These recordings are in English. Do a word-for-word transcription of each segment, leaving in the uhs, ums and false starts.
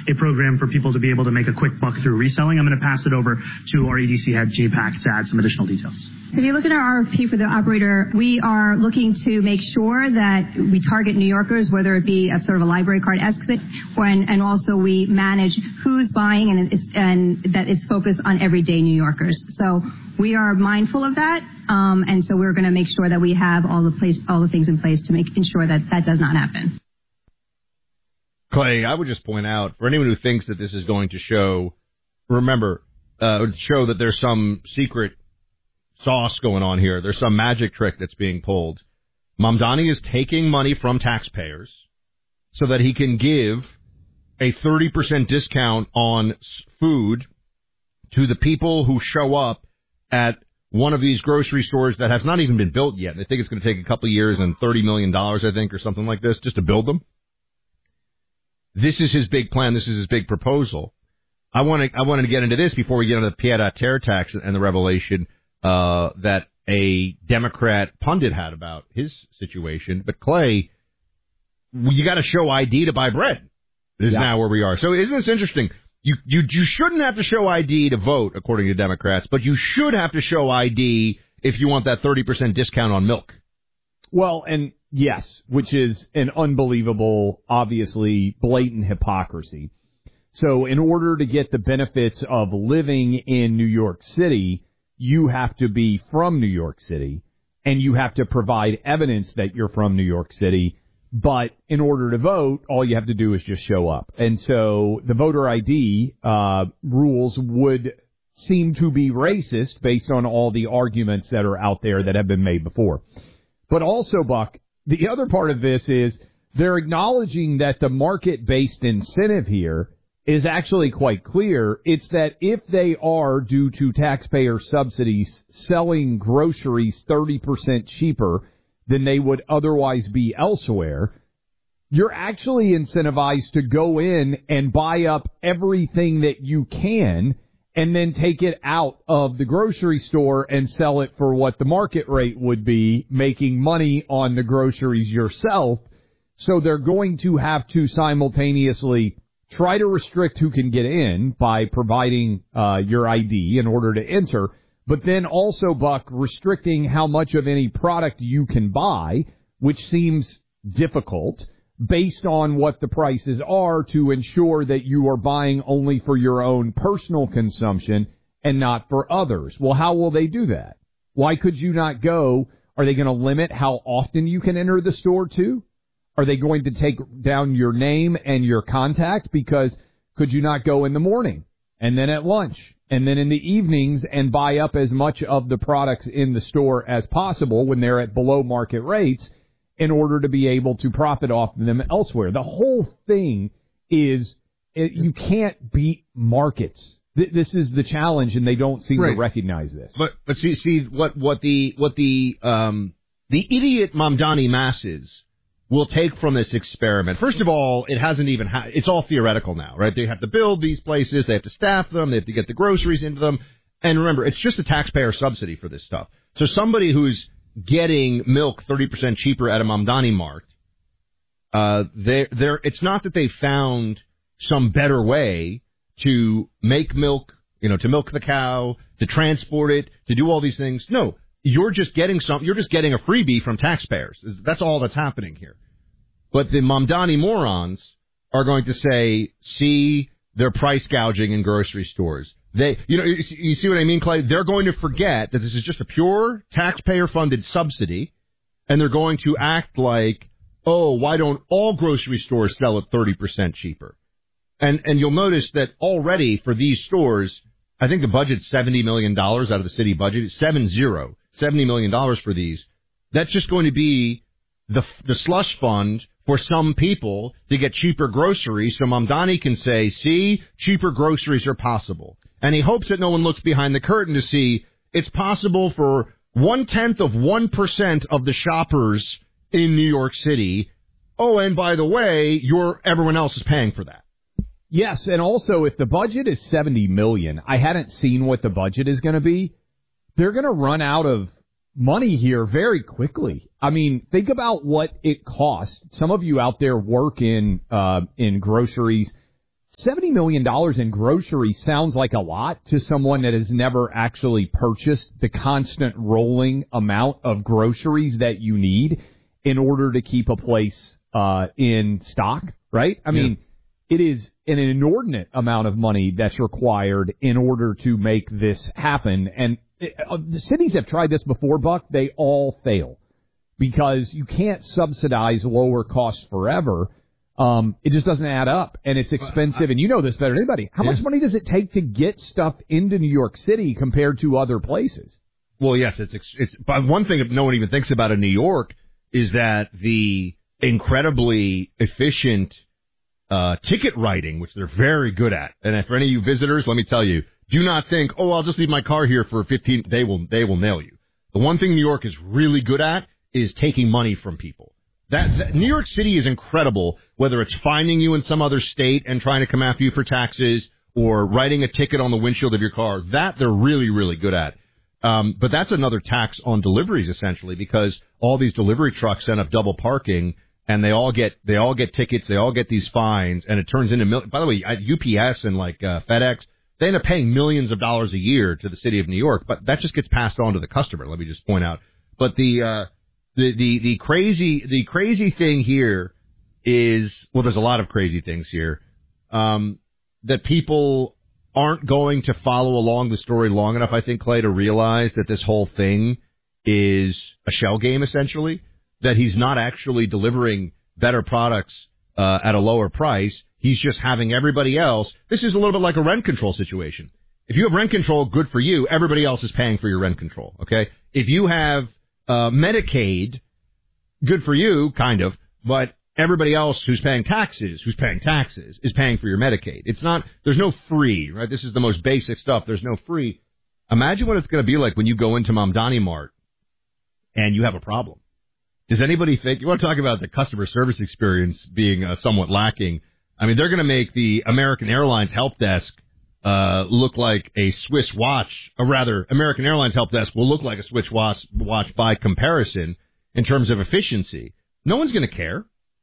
a program for people to be able to make a quick buck through reselling. I'm going to pass it over to our E D C head, Jay Pack, to add some additional details. So if you look at our R F P for the operator, we are looking to make sure that we target New Yorkers, whether it be a sort of a library card exit, and, and also we manage who's buying, and, it's, and that is focused on everyday New Yorkers. So we are mindful of that, um, and so we're going to make sure that we have all the place, all the things in place to make ensure that that does not happen. Clay, I would just point out, for anyone who thinks that this is going to show, remember, uh, show that there's some secret sauce going on here. There's some magic trick that's being pulled. Mamdani is taking money from taxpayers so that he can give a thirty percent discount on food to the people who show up at one of these grocery stores that has not even been built yet. They think it's going to take a couple of years and thirty million dollars, I think, or something like this, just to build them. This is his big plan. This is his big proposal. I want to, I wanted to get into this before we get into the pied-à-terre tax and the revelation uh, that a Democrat pundit had about his situation. But, Clay, you got to show I D to buy bread. This is yeah. now where we are. So isn't this interesting? You, you you shouldn't have to show I D to vote, according to Democrats, but you should have to show I D if you want that thirty percent discount on milk. Well, and yes, which is an unbelievable, obviously blatant hypocrisy. So in order to get the benefits of living in New York City, you have to be from New York City, and you have to provide evidence that you're from New York City. But in order to vote, all you have to do is just show up. And so the voter I D uh, rules would seem to be racist based on all the arguments that are out there that have been made before. But also, Buck, the other part of this is they're acknowledging that the market-based incentive here is actually quite clear. It's that if they are, due to taxpayer subsidies, selling groceries thirty percent cheaper than they would otherwise be elsewhere, you're actually incentivized to go in and buy up everything that you can and then take it out of the grocery store and sell it for what the market rate would be, making money on the groceries yourself. So they're going to have to simultaneously try to restrict who can get in by providing uh, your I D in order to enter, but then also, Buck, restricting how much of any product you can buy, which seems difficult based on what the prices are, to ensure that you are buying only for your own personal consumption and not for others. Well, how will they do that? Why could you not go? Are they going to limit how often you can enter the store too? Are they going to take down your name and your contact? Because could you not go in the morning and then at lunch and then in the evenings and buy up as much of the products in the store as possible when they're at below market rates in order to be able to profit off them elsewhere? The whole thing is it, you can't beat markets. Th- this is the challenge, and they don't seem right. to recognize this. But but see see what what the what the um the idiot Mamdani masses will take from this experiment. First of all, it hasn't even ha- it's all theoretical now, right? They have to build these places, they have to staff them, they have to get the groceries into them. And remember, it's just a taxpayer subsidy for this stuff. So somebody who's getting milk thirty percent cheaper at a Mamdani Mart, uh, they're, they're, it's not that they found some better way to make milk, you know, to milk the cow, to transport it, to do all these things. No, you're just getting some, you're just getting a freebie from taxpayers. That's all that's happening here. But the Mamdani morons are going to say, see, they're price gouging in grocery stores. They, you know, you see what I mean, Clay? They're going to forget that this is just a pure taxpayer-funded subsidy, and they're going to act like, oh, why don't all grocery stores sell it thirty percent cheaper? And and you'll notice that already for these stores, I think the budget's seventy million dollars out of the city budget. Seven zero, seventy million dollars for these. That's just going to be the the slush fund for some people to get cheaper groceries, so Mamdani can say, see, cheaper groceries are possible. And he hopes that no one looks behind the curtain to see it's possible for one-tenth of one percent of the shoppers in New York City. Oh, and by the way, you're, everyone else is paying for that. Yes, and also if the budget is seventy million dollars, I hadn't seen what the budget is going to be. They're going to run out of money here very quickly. I mean, think about what it costs. Some of you out there work in uh, in groceries. seventy million dollars in groceries sounds like a lot to someone that has never actually purchased the constant rolling amount of groceries that you need in order to keep a place uh, in stock, right? I yeah. mean, it is an inordinate amount of money that's required in order to make this happen. And it, uh, the cities have tried this before, Buck. They all fail because you can't subsidize lower costs forever. Um, it just doesn't add up, and it's expensive, and you know this better than anybody. How yeah. much money does it take to get stuff into New York City compared to other places? Well, yes, it's it's. But one thing that no one even thinks about in New York is that the incredibly efficient uh, ticket writing, which they're very good at, and for any of you visitors, let me tell you, do not think, oh, I'll just leave my car here for fifteen. They will they will nail you. The one thing New York is really good at is taking money from people. That, that New York City is incredible, whether it's finding you in some other state and trying to come after you for taxes or writing a ticket on the windshield of your car. That they're really, really good at. Um, but that's another tax on deliveries, essentially, because all these delivery trucks end up double parking, and they all get they all get tickets, they all get these fines, and it turns into mil- by the way, at U P S and like uh, FedEx, they end up paying millions of dollars a year to the city of New York, but that just gets passed on to the customer. Let me just point out. But the uh, The, the the crazy the crazy thing here is, well, there's a lot of crazy things here, um, that people aren't going to follow along the story long enough, I think, Clay, to realize that this whole thing is a shell game, essentially, that he's not actually delivering better products uh, at a lower price. He's just having everybody else. This is a little bit like a rent control situation. If you have rent control, good for you. Everybody else is paying for your rent control, okay? If you have Uh, Medicaid, good for you, kind of, but everybody else who's paying taxes, who's paying taxes, is paying for your Medicaid. It's not, there's no free, right? This is the most basic stuff. There's no free. Imagine what it's going to be like when you go into Mamdani Mart and you have a problem. Does anybody think, you want to talk about the customer service experience being uh, somewhat lacking? I mean, they're going to make the American Airlines help desk Uh, look like a Swiss watch, or rather, American Airlines help desk will look like a Swiss watch, watch by comparison in terms of efficiency. No one's going to care.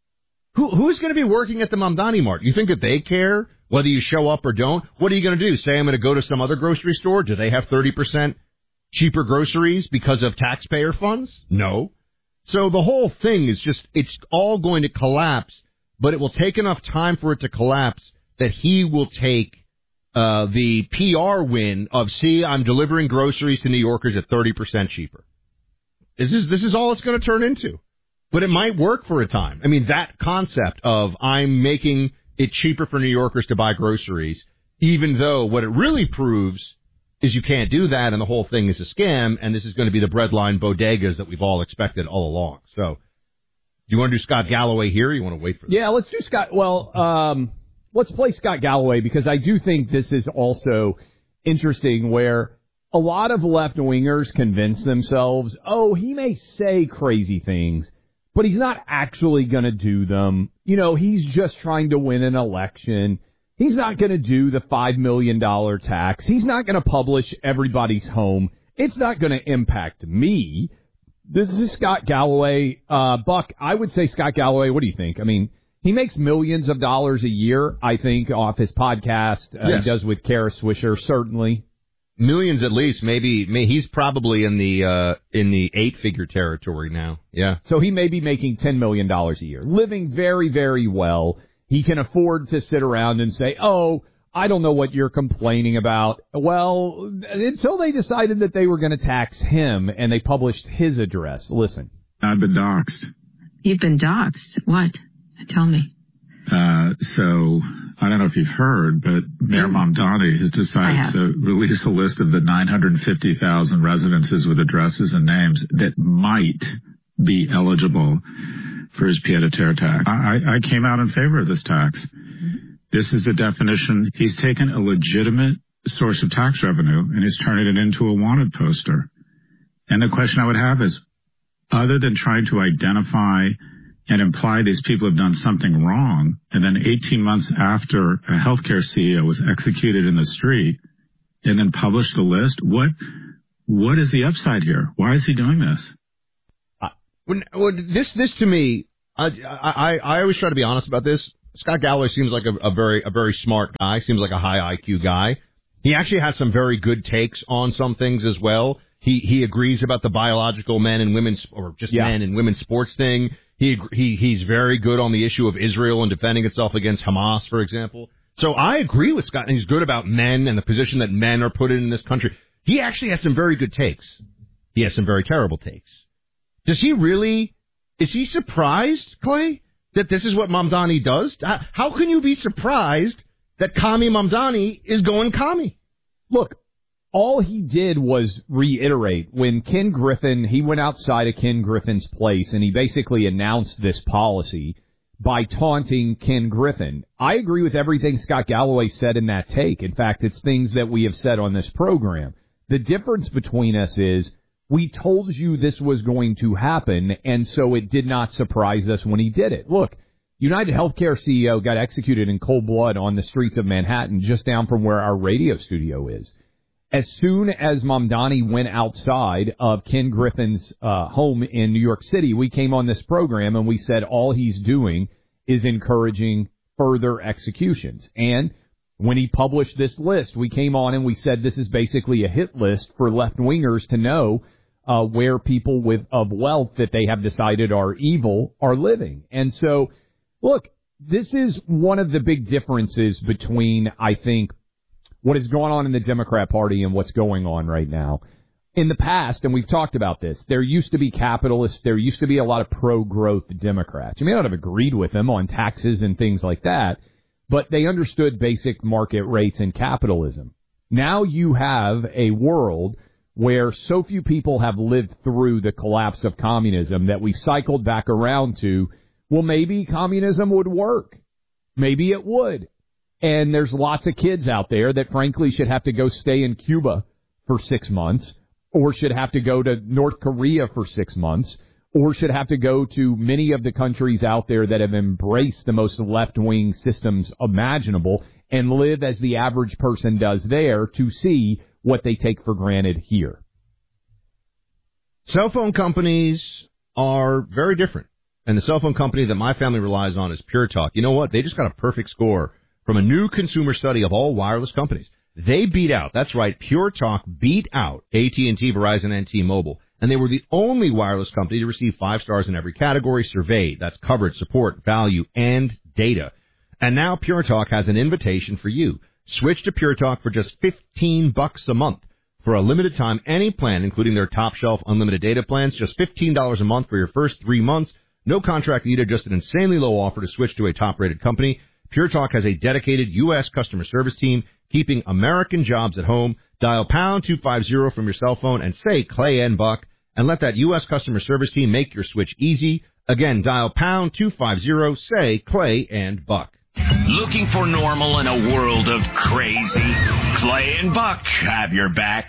Who Who's going to be working at the Mamdani Mart? You think that they care whether you show up or don't? What are you going to do? Say I'm going to go to some other grocery store? Do they have thirty percent cheaper groceries because of taxpayer funds? No. So the whole thing is just, it's all going to collapse, but it will take enough time for it to collapse that he will take Uh, the P R win of, see, I'm delivering groceries to New Yorkers at thirty percent cheaper. This is, this is all it's going to turn into. But it might work for a time. I mean, that concept of I'm making it cheaper for New Yorkers to buy groceries, even though what it really proves is you can't do that and the whole thing is a scam, and this is going to be the breadline bodegas that we've all expected all along. So, do you want to do Scott Galloway here, or you want to wait for this? Yeah, let's do Scott. Well, um... let's play Scott Galloway, because I do think this is also interesting, where a lot of left-wingers convince themselves, oh, he may say crazy things, but he's not actually going to do them. You know, he's just trying to win an election. He's not going to do the five million dollars tax. He's not going to publish everybody's home. It's not going to impact me. This is Scott Galloway. Uh, Buck, I would say Scott Galloway, what do you think? I mean, he makes millions of dollars a year, I think, off his podcast. Uh, yes. He does with Kara Swisher, certainly. Millions at least. Maybe, maybe he's probably in the uh, in the eight-figure territory now. Yeah. So he may be making ten million dollars a year, living very, very well. He can afford to sit around and say, oh, I don't know what you're complaining about. Well, until they decided that they were going to tax him and they published his address. Listen. I've been doxxed. You've been doxxed? What? Tell me. Uh, so, I don't know if you've heard, but Mayor Mamdani has decided to release a list of the nine hundred fifty thousand residences with addresses and names that might be eligible for his pied-à-terre tax. I, I came out in favor of this tax. This is the definition. He's taken a legitimate source of tax revenue and he's turning it into a wanted poster. And the question I would have is, other than trying to identify and imply these people have done something wrong, and then eighteen months after a healthcare C E O was executed in the street, and then publish the list, what what is the upside here? Why is he doing this? Uh, when, when this this to me, I, I I always try to be honest about this. Scott Galloway seems like a, a very a very smart guy. Seems like a high I Q guy. He actually has some very good takes on some things as well. He he agrees about the biological men and women, or just yeah. men and women's sports thing. He he he's very good on the issue of Israel and defending itself against Hamas, for example. So I agree with Scott, and he's good about men and the position that men are put in in this country. He actually has some very good takes. He has some very terrible takes. Does he really, is he surprised, Clay, that this is what Mamdani does? How can you be surprised that Kami Mamdani is going commie? Look, all he did was reiterate when Ken Griffin, he went outside of Ken Griffin's place and he basically announced this policy by taunting Ken Griffin. I agree with everything Scott Galloway said in that take. In fact, it's things that we have said on this program. The difference between us is we told you this was going to happen, and so it did not surprise us when he did it. Look, United Healthcare C E O got executed in cold blood on the streets of Manhattan, just down from where our radio studio is. As soon as Mamdani went outside of Ken Griffin's uh, home in New York City, we came on this program and we said all he's doing is encouraging further executions. And when he published this list, we came on and we said this is basically a hit list for left-wingers to know uh, where people with of wealth that they have decided are evil are living. And so, look, this is one of the big differences between, I think, what is going on in the Democrat Party and what's going on right now. In the past, and we've talked about this, there used to be capitalists, there used to be a lot of pro-growth Democrats. You may not have agreed with them on taxes and things like that, but they understood basic market rates and capitalism. Now you have a world where so few people have lived through the collapse of communism that we've cycled back around to, well, maybe communism would work. Maybe it would. And there's lots of kids out there that, frankly, should have to go stay in Cuba for six months or should have to go to North Korea for six months or should have to go to many of the countries out there that have embraced the most left-wing systems imaginable and live as the average person does there to see what they take for granted here. Cell phone companies are very different. And the cell phone company that my family relies on is Pure Talk. You know what? They just got a perfect score from a new consumer study of all wireless companies. They beat out, that's right, Pure Talk beat out A T and T, Verizon, and T-Mobile. And they were the only wireless company to receive five stars in every category surveyed. That's coverage, support, value, and data. And now Pure Talk has an invitation for you. Switch to Pure Talk for just fifteen bucks a month. For a limited time, any plan, including their top shelf unlimited data plans, just fifteen dollars a month for your first three months. No contract needed, just an insanely low offer to switch to a top-rated company. Pure Talk has a dedicated U S customer service team keeping American jobs at home. Dial pound two fifty from your cell phone and say Clay and Buck, and let that U S customer service team make your switch easy. Again, dial pound two fifty, say Clay and Buck. Looking for normal in a world of crazy? Clay and Buck have your back.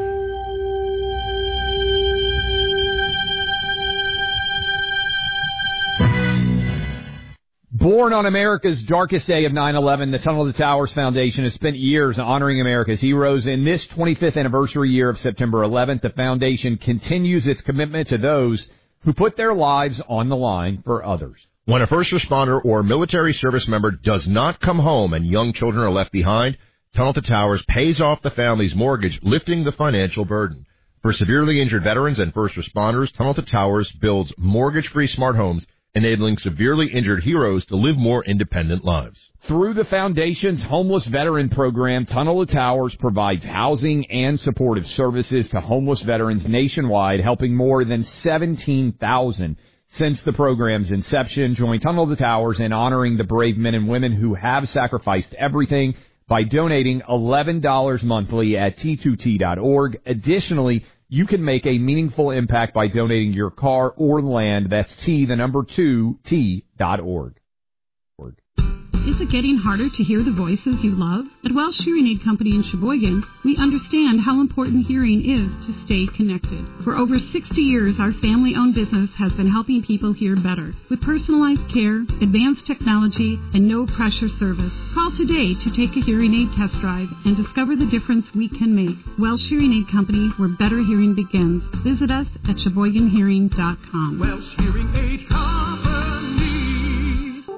Born on America's darkest day of nine eleven, the Tunnel to Towers Foundation has spent years honoring America's heroes. In this twenty-fifth anniversary year of September eleventh, the foundation continues its commitment to those who put their lives on the line for others. When a first responder or military service member does not come home and young children are left behind, Tunnel to Towers pays off the family's mortgage, lifting the financial burden. For severely injured veterans and first responders, Tunnel to Towers builds mortgage-free smart homes, enabling severely injured heroes to live more independent lives. Through the Foundation's Homeless Veteran Program, Tunnel to Towers provides housing and supportive services to homeless veterans nationwide, helping more than seventeen thousand since the program's inception. Join Tunnel to Towers in honoring the brave men and women who have sacrificed everything by donating eleven dollars monthly at T two T dot org. Additionally, you can make a meaningful impact by donating your car or land. That's T, the number two, T dot org. Is it getting harder to hear the voices you love? At Welsh Hearing Aid Company in Sheboygan, we understand how important hearing is to stay connected. For over sixty years, our family-owned business has been helping people hear better. With personalized care, advanced technology, and no-pressure service. Call today to take a hearing aid test drive and discover the difference we can make. Welsh Hearing Aid Company, where better hearing begins. Visit us at Sheboygan Hearing dot com. Welsh Hearing Aid Company.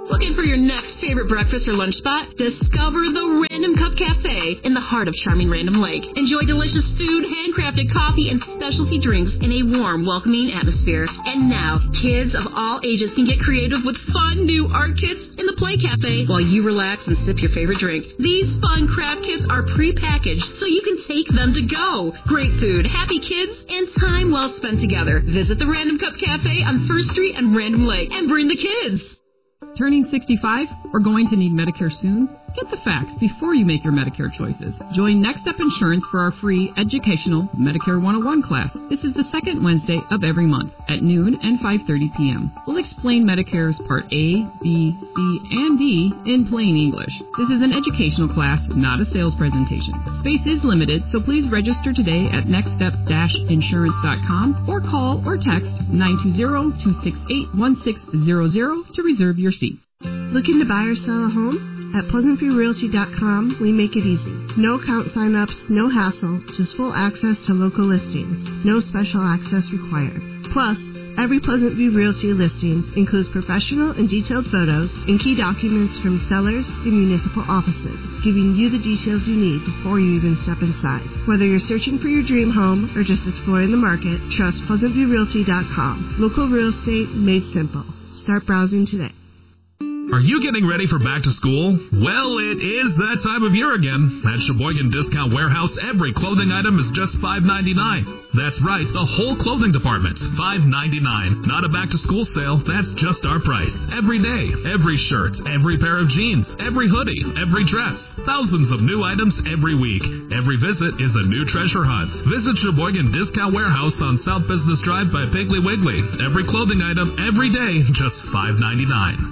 Looking for your next favorite breakfast or lunch spot? Discover the Random Cup Cafe in the heart of charming Random Lake. Enjoy delicious food, handcrafted coffee, and specialty drinks in a warm, welcoming atmosphere. And now, kids of all ages can get creative with fun new art kits in the Play Cafe while you relax and sip your favorite drink. These fun craft kits are pre-packaged so you can take them to go. Great food, happy kids, and time well spent together. Visit the Random Cup Cafe on First Street and Random Lake and bring the kids. Turning sixty-five or going to need Medicare soon? Get the facts before you make your Medicare choices. Join Next Step Insurance for our free educational Medicare one oh one class. This is the second Wednesday of every month at noon and five thirty p.m. We'll explain Medicare's Part A, B, C, and D in plain English. This is an educational class, not a sales presentation. Space is limited, so please register today at next step dash insurance dot com or call or text nine two zero, two six eight, one six zero zero to reserve your seat. Looking to buy or sell a home? At Pleasant View Realty dot com, we make it easy. No account sign-ups, no hassle, just full access to local listings. No special access required. Plus, every Pleasant View Realty listing includes professional and detailed photos and key documents from sellers and municipal offices, giving you the details you need before you even step inside. Whether you're searching for your dream home or just exploring the market, trust Pleasant View Realty dot com. Local real estate made simple. Start browsing today. Are you getting ready for back to school? Well, it is that time of year again. At Sheboygan Discount Warehouse, every clothing item is just five ninety-nine. That's right, the whole clothing department, five ninety-nine. Not a back to school sale, that's just our price. Every day, every shirt, every pair of jeans, every hoodie, every dress. Thousands of new items every week. Every visit is a new treasure hunt. Visit Sheboygan Discount Warehouse on South Business Drive by Piggly Wiggly. Every clothing item, every day, just five ninety-nine.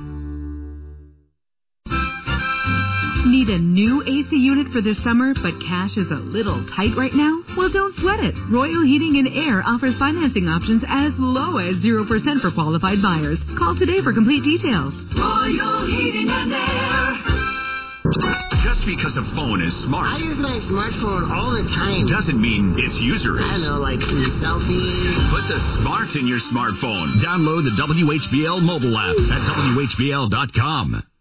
Need a new A C unit for this summer, but cash is a little tight right now? Well, don't sweat it. Royal Heating and Air offers financing options as low as zero percent for qualified buyers. Call today for complete details. Royal Heating and Air. Just because a phone is smart. I use my smartphone all the time. Doesn't mean its user is. I know, like selfies. Put the smart in your smartphone. Download the W H B L mobile app at W H B L dot com.